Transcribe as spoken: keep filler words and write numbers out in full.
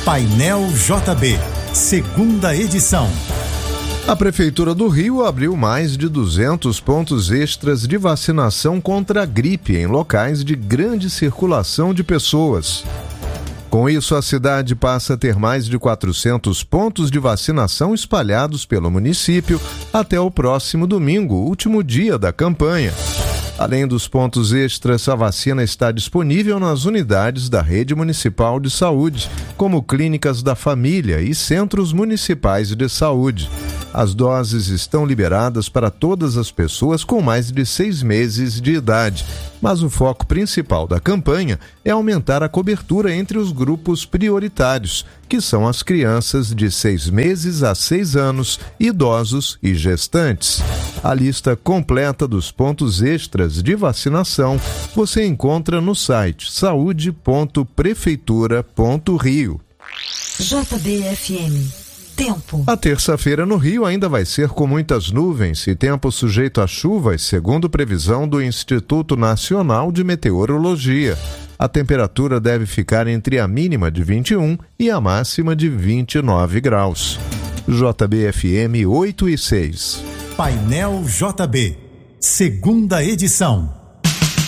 Painel J B, segunda edição. A Prefeitura do Rio abriu mais de duzentos pontos extras de vacinação contra a gripe em locais de grande circulação de pessoas. Com isso, a cidade passa a ter mais de quatrocentos pontos de vacinação espalhados pelo município até o próximo domingo, último dia da campanha. Além dos pontos extras, a vacina está disponível nas unidades da Rede Municipal de Saúde, como clínicas da família e centros municipais de saúde. As doses estão liberadas para todas as pessoas com mais de seis meses de idade, mas o foco principal da campanha é aumentar a cobertura entre os grupos prioritários, que são as crianças de seis meses a seis anos, idosos e gestantes. A lista completa dos pontos extras de vacinação você encontra no site saúde ponto prefeitura ponto rio. J B F M. Tempo. A terça-feira no Rio ainda vai ser com muitas nuvens e tempo sujeito a chuvas, segundo previsão do Instituto Nacional de Meteorologia. A temperatura deve ficar entre a mínima de vinte e um e a máxima de vinte e nove graus. J B F M oito e seis. Painel J B, segunda edição.